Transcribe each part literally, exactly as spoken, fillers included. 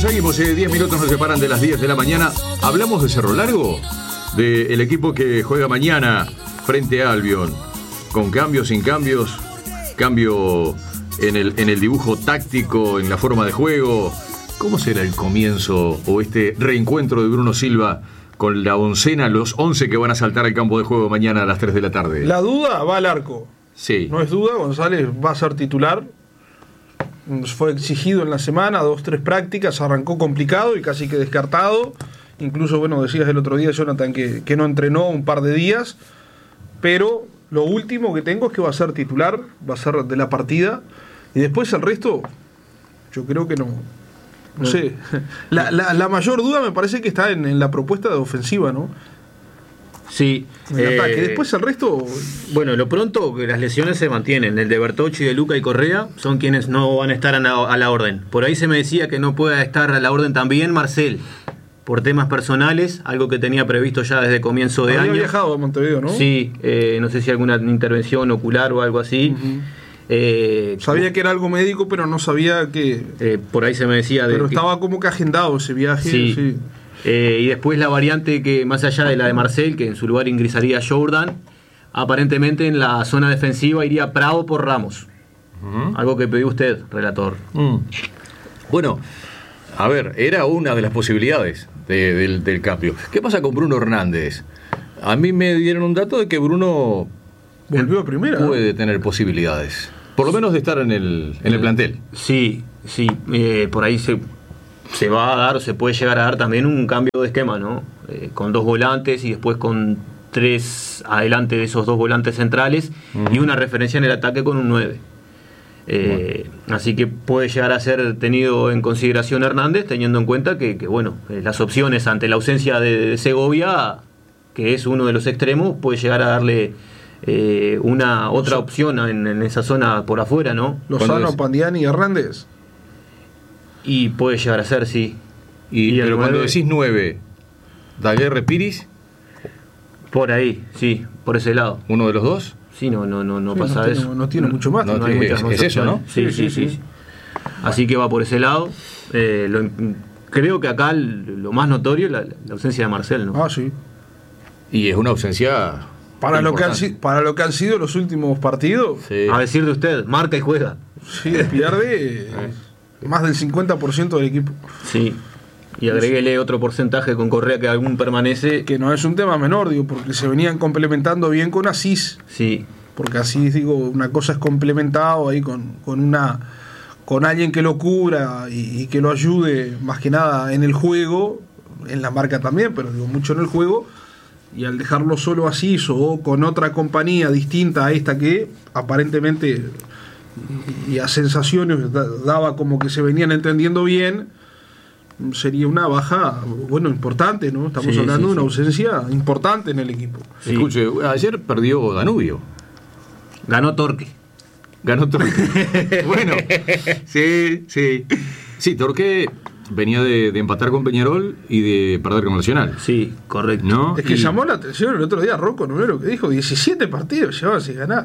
seguimos, eh, diez minutos nos separan de las diez de la mañana. ¿Hablamos de Cerro Largo? Del equipo que juega mañana frente a Albion. Con cambios, sin cambios. Cambio en el, en el dibujo táctico, en la forma de juego. ¿Cómo será el comienzo o este reencuentro de Bruno Silva con la oncena, los once que van a saltar al campo de juego mañana a las tres de la tarde? La duda va al arco. Sí. No es duda, González va a ser titular. Fue exigido en la semana, dos, tres prácticas, arrancó complicado y casi que descartado. Incluso, bueno, decías el otro día, Jonathan, que, que no entrenó un par de días. Pero lo último que tengo es que va a ser titular, va a ser de la partida. Y después el resto, yo creo que no. No sé. La, la, la mayor duda me parece que está en, en la propuesta de ofensiva, ¿no? Sí. En el ataque. Eh, después el resto. Bueno, lo pronto que las lesiones se mantienen. El de Bertocci, de Luca y Correa son quienes no van a estar a la, a la orden. Por ahí se me decía que no pueda estar a la orden también Marcel, por temas personales, algo que tenía previsto ya desde comienzo de Había año. Había viajado a Montevideo, ¿no? Sí, eh, no sé si alguna intervención ocular o algo así. Uh-huh. Eh, sabía que era algo médico, pero no sabía que... Eh, por ahí se me decía... Pero de estaba que, como que agendado ese viaje. Sí. sí. Eh, y después la variante que, más allá de la de Marcel, que en su lugar ingresaría Jordan, aparentemente en la zona defensiva iría Prado por Ramos. Uh-huh. Algo que pidió usted, relator. Mm. Bueno, a ver, era una de las posibilidades de, del, del cambio. ¿Qué pasa con Bruno Hernández? A mí me dieron un dato de que Bruno... Volvió a primera. Puede tener posibilidades. Por lo menos de estar en el, en el plantel. Sí, sí. Eh, por ahí se, se va a dar o se puede llegar a dar también un cambio de esquema, ¿no? Eh, con dos volantes y después con tres adelante de esos dos volantes centrales uh-huh. y una referencia en el ataque con un nueve. Eh, bueno. Así que puede llegar a ser tenido en consideración Hernández, teniendo en cuenta que, que bueno, eh, las opciones ante la ausencia de, de Segovia, que es uno de los extremos, puede llegar a darle... Eh, una otra opción en, en esa zona por afuera, ¿no? Lozano, Pandiani y Hernández. Y puede llegar a ser, sí. Y, y pero cuando nueve, decís nueve, Daguerre, Piris. Por ahí, sí, por ese lado. ¿Uno de los dos? Sí, no, no, no, no sí, pasa no eso. Tiene, no tiene no, mucho más. No, no hay es, muchas más es eso, ¿no? Sí, sí, sí. sí, sí. Así que va por ese lado. Eh, lo, creo que acá lo más notorio es la, la ausencia de Marcel, ¿no? Ah, sí. Y es una ausencia... Para lo, que han, para lo que han sido los últimos partidos. Sí. A decir de usted, marca y juega. Sí, pierde más del cincuenta por ciento del equipo. Sí. Y agréguele otro porcentaje con Correa que algún permanece. Que no es un tema menor, digo, porque se venían complementando bien con Asís. Sí. Porque Asís, digo, una cosa es complementado ahí con, con una con alguien que lo cubra y, y que lo ayude más que nada en el juego, en la marca también, pero digo, mucho en el juego. Y al dejarlo solo así o con otra compañía distinta a esta que aparentemente y a sensaciones daba como que se venían entendiendo bien, sería una baja, bueno, importante, ¿no? Estamos sí, hablando sí, de una sí. ausencia importante en el equipo. Sí. Escuche, ayer perdió Danubio. Ganó Torque. Ganó Torque. Bueno, sí, sí. Sí, Torque... venía de, de empatar con Peñarol y de perder con Nacional. Sí, correcto. ¿No? Es que y... llamó la atención el otro día Rocco, ¿no? Lo que dijo, diecisiete partidos llevaba sin ganar.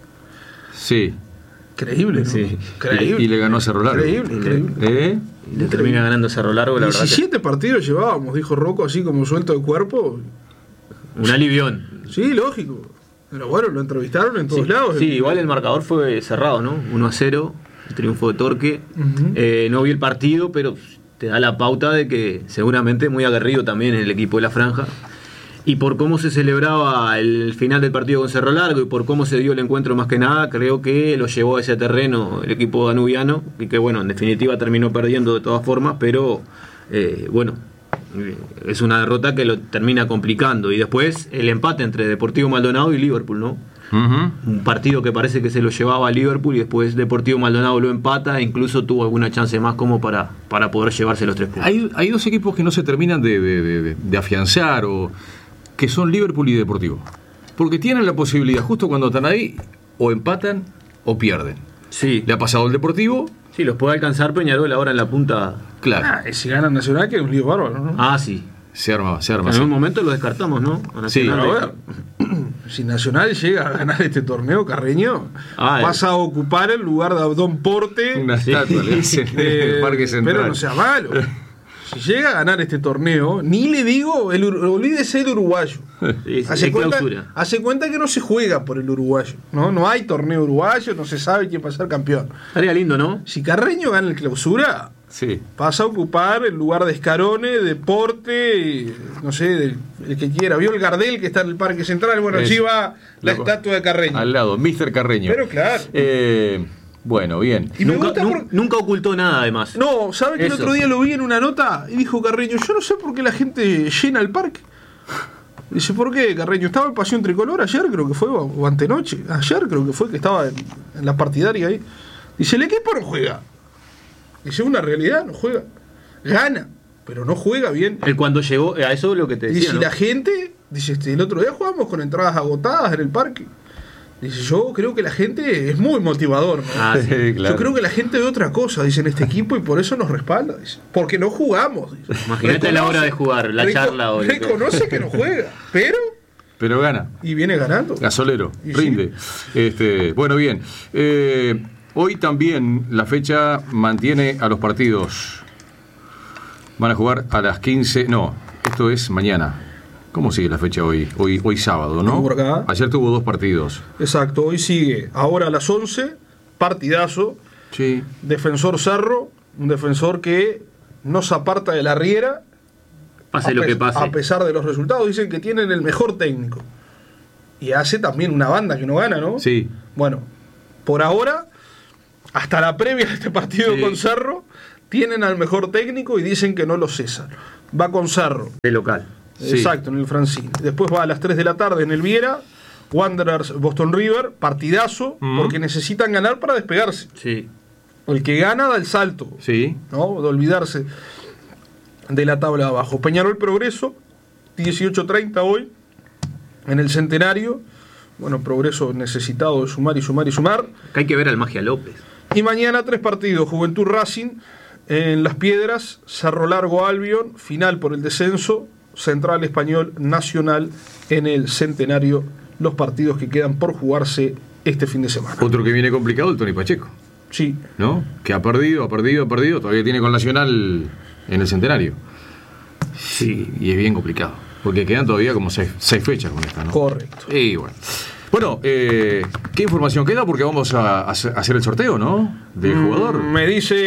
Sí. Creíble, ¿no? Sí. Creíble. Y, y le ganó a Cerro Largo. Increíble, increíble. ¿Eh? Y le termina ganando a Cerro Largo, la verdad. diecisiete que... partidos llevábamos, dijo Rocco, así como suelto de cuerpo. Un alivión. Sí, lógico. Pero bueno, lo entrevistaron en todos sí, lados. Sí, igual el marcador fue cerrado, ¿no? uno a cero, el triunfo de Torque. Uh-huh. Eh, no vi el partido, pero te da la pauta de que seguramente muy aguerrido también en el equipo de la Franja. Y por cómo se celebraba el final del partido con Cerro Largo y por cómo se dio el encuentro más que nada, creo que lo llevó a ese terreno el equipo danubiano y que bueno, en definitiva terminó perdiendo de todas formas, pero eh, bueno, es una derrota que lo termina complicando. Y después el empate entre Deportivo Maldonado y Liverpool, ¿no? Uh-huh. Un partido que parece que se lo llevaba a Liverpool y después Deportivo Maldonado lo empata e incluso tuvo alguna chance más como para, para poder llevarse los tres puntos. Hay, hay dos equipos que no se terminan de, de, de, de afianzar, o que son Liverpool y Deportivo, porque tienen la posibilidad justo cuando están ahí o empatan o pierden. Sí. Le ha pasado al Deportivo. Sí, los puede alcanzar Peñarol ahora en la punta. Claro. Ah, y si gana Nacional, que es un lío bárbaro, ¿no? Ah, sí. Se arma, se arma. En sí. un momento lo descartamos, ¿no? Sí, a ver. si Nacional llega a ganar este torneo, Carreño, ah, vas a ocupar el lugar de Abdón Porte. Una estatua, le hacen en el Parque Central. Pero no sea malo. Si llega a ganar este torneo, ni le digo, el, olvídese del uruguayo. Sí, hace, cuenta, hace cuenta que no se juega por el uruguayo. ¿no? No hay torneo uruguayo, no se sabe quién va a ser campeón. Estaría lindo, ¿no? Si Carreño gana el Clausura, sí, pasa a ocupar el lugar de Scarone, de Porte, no sé, del, el que quiera. Vio el Gardel que está en el Parque Central. Bueno, allí va la loco. estatua de Carreño. Al lado, míster Carreño. Pero claro. Eh, bueno, bien. Y nunca, me por... nunca ocultó nada, además. No, ¿sabe que el otro día lo vi en una nota? Y dijo Carreño, yo no sé por qué la gente llena el parque. Dice, ¿por qué, Carreño? Estaba el Pasión Tricolor ayer, creo que fue, o antenoche. Ayer creo que fue, que estaba en, en la partidaria ahí. Dice, el equipo no juega. Dice, una realidad, no juega. Gana, pero no juega bien. Él cuando llegó, a eso es lo que te decía, Dice, ¿no? la gente, dice, este, el otro día jugamos con entradas agotadas en el parque. Dice, yo creo que la gente es muy motivador, ¿no? Ah, sí, claro. Yo creo que la gente ve otra cosa, dice, en este equipo y por eso nos respalda, dice. Porque no jugamos. Dice. Imagínate la hora de jugar, la reco- charla hoy. Reconoce que no juega, pero... Pero gana. Y viene ganando. Gasolero, Y rinde. Sí. Este, bueno, bien. Eh, hoy también la fecha mantiene a los partidos. Van a jugar a las quince. No, esto es mañana. ¿Cómo sigue la fecha hoy? Hoy, hoy sábado, ¿no? Por acá. Ayer tuvo dos partidos. Exacto, hoy sigue. Ahora a las once, partidazo. Sí. Defensor Cerro, un defensor que no se aparta de la riera. Pase a lo pe- que pase. A pesar de los resultados, dicen que tienen el mejor técnico. Y hace también una banda que no gana, ¿no? Sí. Bueno, por ahora, hasta la previa de este partido Sí. con Cerro, tienen al mejor técnico y dicen que no lo cesan. Va con Cerro. De local. Sí. Exacto, en el Francine. Después va a las tres de la tarde en el Viera, Wanderers Boston River, partidazo, Mm. porque necesitan ganar para despegarse. Sí. El que gana da el salto, Sí. ¿no? De olvidarse de la tabla de abajo. Peñarol Progreso, dieciocho treinta hoy, en el Centenario. Bueno, Progreso necesitado de sumar y sumar y sumar. Acá hay que ver al Magia López. Y mañana tres partidos, Juventud Racing en Las Piedras, Cerro Largo Albion, final por el descenso, Central Español Nacional en el Centenario, los partidos que quedan por jugarse este fin de semana. Otro que viene complicado, el Tony Pacheco, Sí, ¿no? Que ha perdido, ha perdido, ha perdido. Todavía tiene con Nacional en el Centenario. Sí, y es bien complicado. Porque quedan todavía como seis, seis fechas con esta, ¿no? correcto. Y bueno. Bueno, eh, ¿qué información queda? Porque vamos a, a hacer el sorteo, ¿no? Del Mm, jugador. Me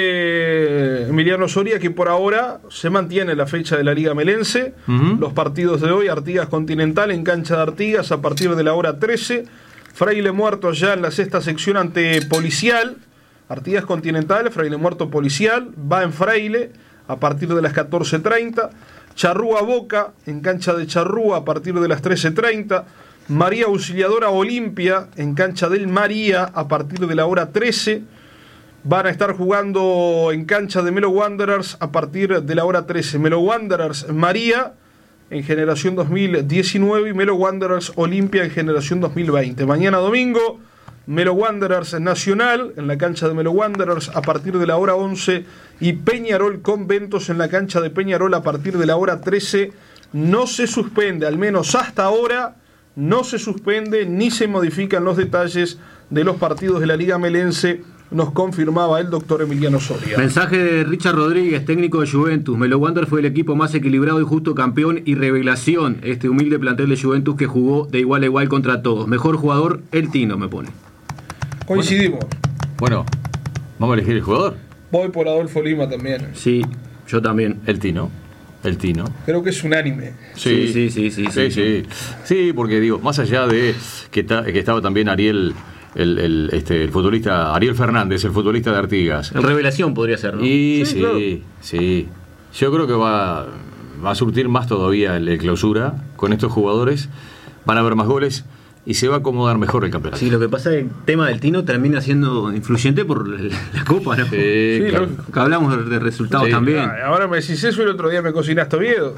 dice Emiliano Soria que por ahora se mantiene la fecha de la Liga Melense. Ujú. Los partidos de hoy, Artigas Continental en cancha de Artigas a partir de la hora trece. Fraile Muerto ya en la sexta sección ante Policial. Artigas Continental, Fraile Muerto Policial. Va en Fraile a partir de las catorce treinta. Charrúa Boca en cancha de Charrúa a partir de las trece treinta. María Auxiliadora Olimpia en cancha del María a partir de la hora trece. Van a estar jugando en cancha de Melo Wanderers a partir de la hora trece. Melo Wanderers María en generación dos mil diecinueve y Melo Wanderers Olimpia en generación dos mil veinte. Mañana domingo, Melo Wanderers Nacional en la cancha de Melo Wanderers a partir de la hora once y Peñarol Conventos en la cancha de Peñarol a partir de la hora trece. No se suspende, al menos hasta ahora, no se suspende ni se modifican los detalles de los partidos de la Liga Melense, nos confirmaba el doctor Emiliano Soria. Mensaje de Richard Rodríguez, técnico de Juventus. Melo Wander fue el equipo más equilibrado y justo campeón y revelación. Este humilde plantel de Juventus que jugó de igual a igual contra todos. Mejor jugador, el Tino, me pone. Coincidimos. Bueno, vamos a elegir el jugador. Voy por Adolfo Lima también. Sí, yo también. El Tino. El Tino. Creo que es unánime. Sí, sí, sí, sí. Sí, sí. Sí, porque digo, más allá de que, está, que estaba también Ariel, el, el, este, el futbolista, Ariel Fernández, el futbolista de Artigas. En revelación podría ser, ¿no? Y Sí, sí, claro. sí. Yo creo que va, va a surtir más todavía el, el Clausura con estos jugadores. Van a haber más goles y se va a acomodar mejor el campeonato. Sí, lo que pasa es que el tema del Tino termina siendo influyente por la, la Copa, ¿no? Sí, Sí, claro. lógico. Que hablamos de, de resultados Sí. también. Ah, ahora me decís eso y el otro día me cocinaste Oviedo.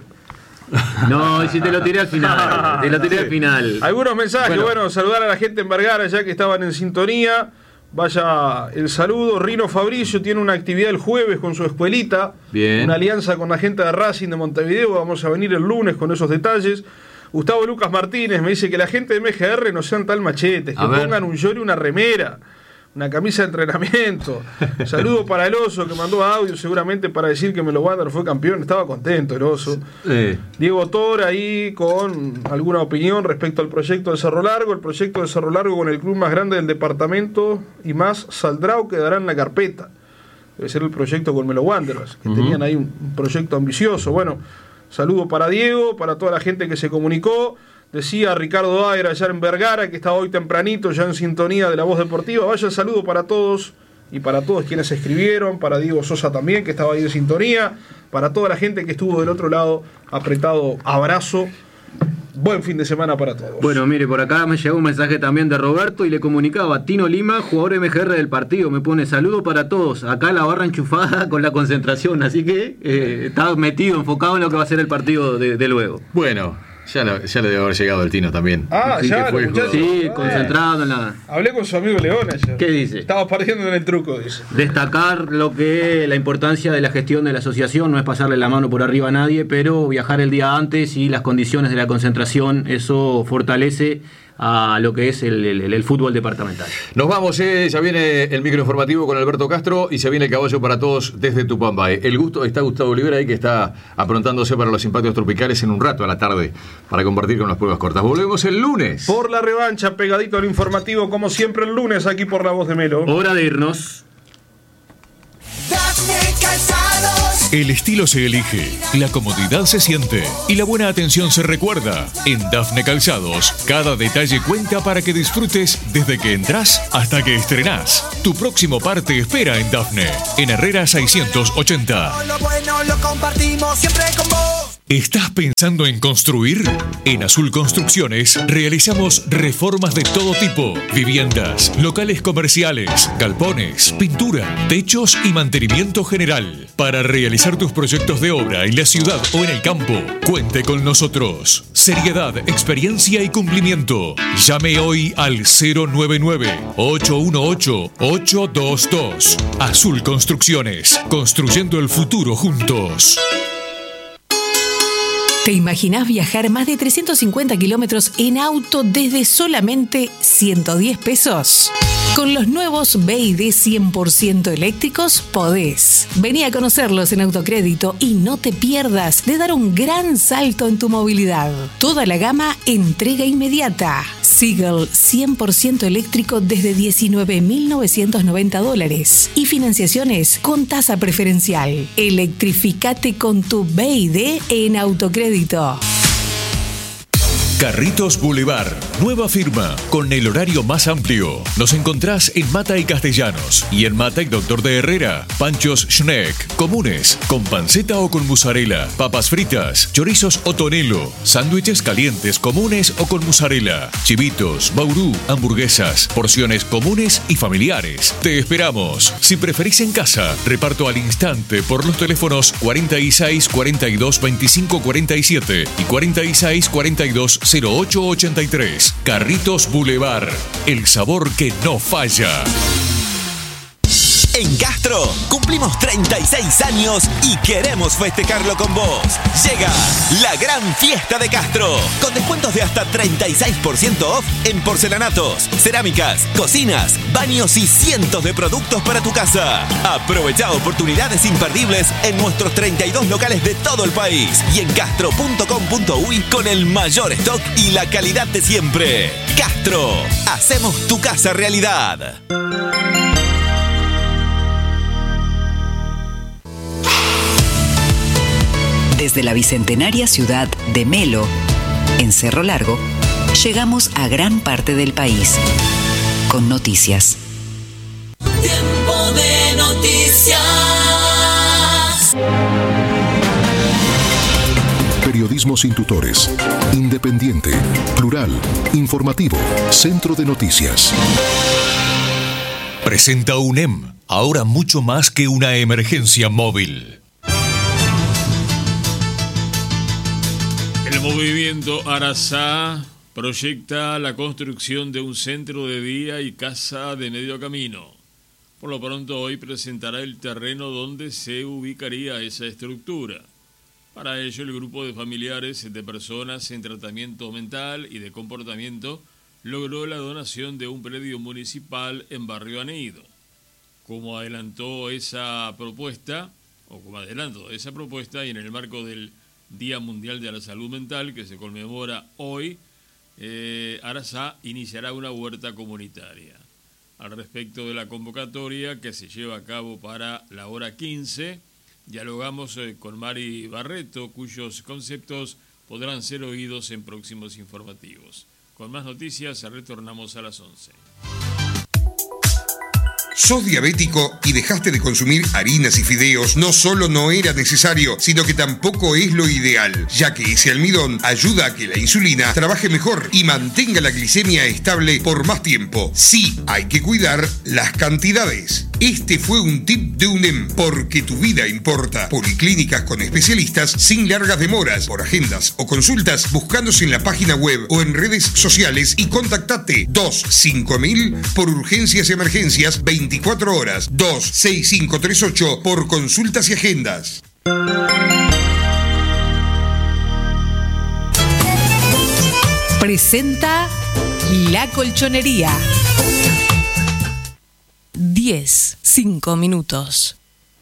No, y si te lo tiré al final. Te lo tiré al final. Algunos mensajes, Bueno. bueno, saludar a la gente en Vergara ya que estaban en sintonía. Vaya el saludo. Rino Fabricio tiene una actividad el jueves con su escuelita. Bien. Una alianza con la gente de Racing de Montevideo. Vamos a venir el lunes con esos detalles. Gustavo Lucas Martínez me dice que la gente de M G R no sean tal machetes, que A ver. pongan un short y una remera, una camisa de entrenamiento. Saludo para el Oso, que mandó audio seguramente para decir que Melo Wander fue campeón. Estaba contento el Oso. Eh, Diego Tor ahí con alguna opinión respecto al proyecto de Cerro Largo. El proyecto de Cerro Largo con el club más grande del departamento y más saldrá o quedará en la carpeta. Debe ser el proyecto con Melo Wanderers, que Ujú. tenían ahí un, un proyecto ambicioso. Bueno, saludo para Diego, para toda la gente que se comunicó. Decía Ricardo Aira allá en Vergara, que estaba hoy tempranito ya en sintonía de La Voz Deportiva. Vaya el saludo para todos y para todos quienes escribieron, para Diego Sosa también, que estaba ahí en sintonía, para toda la gente que estuvo del otro lado, apretado abrazo. Buen fin de semana para todos. Bueno, mire, por acá me llegó un mensaje también de Roberto y le comunicaba: Tino Lima, jugador M G R del partido, me pone saludo para todos. Acá la barra enchufada con la concentración, así que eh, está metido, enfocado en lo que va a ser el partido de, de luego. bueno, ya, lo- ya le debe haber llegado el Tino también. Ah, Así ya, que fue los muchachos. jugador. Sí, Eh. concentrado en la... Hablé con su amigo León ayer. ¿Qué dice? Estaba perdiendo en el truco, dice. Destacar lo que la importancia de la gestión de la asociación, no es pasarle la mano por arriba a nadie, pero viajar el día antes y las condiciones de la concentración, eso fortalece a lo que es el, el- el fútbol departamental. Nos vamos, eh, ya viene el micro informativo con Alberto Castro y se viene el caballo para todos desde Tupambay. El gusto, está Gustavo Olivera ahí que está aprontándose para los impactos tropicales en un rato a la tarde para compartir con las pruebas cortas. Volvemos el lunes. Por la revancha, pegadito al informativo, como siempre el lunes, aquí por La Voz de Melo. Hora de irnos. Dafne Calzados. El estilo se elige, la comodidad se siente y la buena atención se recuerda. En Dafne Calzados, cada detalle cuenta para que disfrutes desde que entras hasta que estrenás. Tu próximo par te espera en Dafne, en Herrera seiscientos ochenta. Lo bueno lo compartimos siempre con vos. ¿Estás pensando en construir? En Azul Construcciones realizamos reformas de todo tipo: viviendas, locales comerciales, galpones, pintura, techos y mantenimiento general. Para realizar tus proyectos de obra en la ciudad o en el campo, cuente con nosotros. Seriedad, experiencia y cumplimiento. Llame hoy al cero nueve nueve, ocho uno ocho, ocho dos dos. Azul Construcciones, construyendo el futuro juntos. ¿Te imaginás viajar más de trescientos cincuenta kilómetros en auto desde solamente ciento diez pesos? Con los nuevos B Y D cien por ciento eléctricos podés. Vení a conocerlos en Autocrédito y no te pierdas de dar un gran salto en tu movilidad. Toda la gama entrega inmediata. Seagull cien por ciento eléctrico desde diecinueve mil novecientos noventa dólares y financiaciones con tasa preferencial. Electrificate con tu B Y D en Autocrédito. Carritos Boulevard, nueva firma, con el horario más amplio. Nos encontrás en Mata y Castellanos y en Mata y Doctor de Herrera. Panchos Schneck, comunes, con panceta o con mozzarella, papas fritas, chorizos o tonelo, sándwiches calientes comunes o con mozzarella, chivitos, baurú, hamburguesas, porciones comunes y familiares. Te esperamos. Si preferís en casa, reparto al instante por los teléfonos cuarenta y seis, cuarenta y dos, veinticinco, cuarenta y siete y cuarenta y seis, cuarenta y dos, cero ocho ochenta y tres. Carritos Boulevard, el sabor que no falla. En Castro cumplimos treinta y seis años y queremos festejarlo con vos. Llega la gran fiesta de Castro, con descuentos de hasta treinta y seis por ciento off en porcelanatos, cerámicas, cocinas, baños y cientos de productos para tu casa. Aprovecha oportunidades imperdibles en nuestros treinta y dos locales de todo el país y en castro punto com punto uy con el mayor stock y la calidad de siempre. Castro, hacemos tu casa realidad. Desde la bicentenaria ciudad de Melo, en Cerro Largo, llegamos a gran parte del país con noticias. Tiempo de noticias. Periodismo sin tutores, independiente, plural, informativo, centro de noticias. Presenta U N E M, ahora mucho más que una emergencia móvil. El movimiento Arasá proyecta la construcción de un centro de día y casa de medio camino. Por lo pronto hoy presentará el terreno donde se ubicaría esa estructura. Para ello, el grupo de familiares de personas en tratamiento mental y de comportamiento logró la donación de un predio municipal en Barrio Aneído. Como adelantó esa propuesta, o como adelanto de esa propuesta, y en el marco del Día Mundial de la Salud Mental, que se conmemora hoy, eh, Arazá iniciará una huerta comunitaria. Al respecto de la convocatoria que se lleva a cabo para la hora quince, dialogamos eh, con Mari Barreto, cuyos conceptos podrán ser oídos en próximos informativos. Con más noticias, retornamos a las once. ¿Sos diabético y dejaste de consumir harinas y fideos? No solo no era necesario, sino que tampoco es lo ideal, ya que ese almidón ayuda a que la insulina trabaje mejor y mantenga la glicemia estable por más tiempo. Sí, hay que cuidar las cantidades. Este fue un tip de UNEM, porque tu vida importa. Policlínicas con especialistas sin largas demoras. Por agendas o consultas, buscándose en la página web o en redes sociales y contactate dos cinco mil por urgencias y emergencias veinticuatro horas, dos seis cinco tres ocho por consultas y agendas. Presenta La Colchonería. diez, cinco minutos.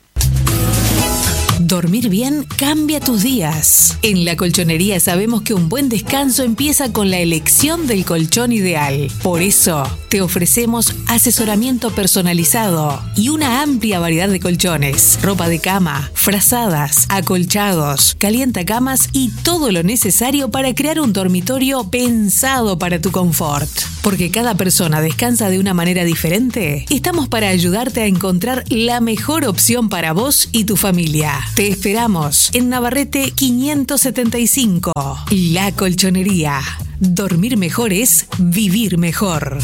Dormir bien cambia tus días. En La Colchonería sabemos que un buen descanso empieza con la elección del colchón ideal. Por eso, te ofrecemos asesoramiento personalizado y una amplia variedad de colchones, ropa de cama, frazadas, acolchados, calientacamas y todo lo necesario para crear un dormitorio pensado para tu confort. Porque cada persona descansa de una manera diferente, estamos para ayudarte a encontrar la mejor opción para vos y tu familia. Te esperamos en Navarrete quinientos setenta y cinco. La Colchonería. Dormir mejor es vivir mejor.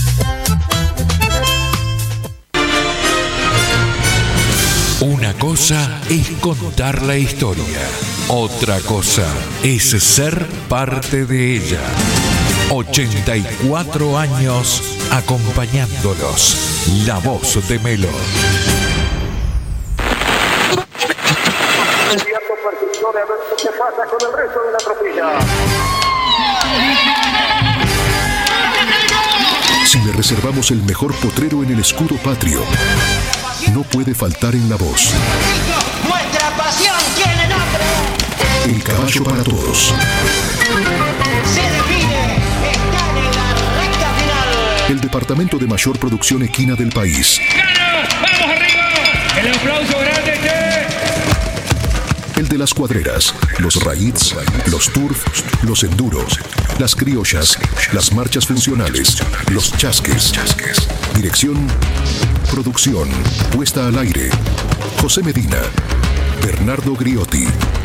Una cosa es contar la historia, otra cosa es ser parte de ella. ochenta y cuatro años acompañándolos. La voz de Melo. De ver qué pasa con el resto de la tropilla. Si le reservamos el mejor potrero en el escudo patrio, no puede faltar en la voz. Nuestra pasión tiene nombre. El caballo para todos. Se define, están en la recta final. El departamento de mayor producción equina del país. ¡Vamos arriba! El aplauso grande que... El de las cuadreras, los raids, los turf, los enduros, las criollas, las marchas funcionales, los chasques. Dirección, producción, puesta al aire. José Medina, Bernardo Griotti.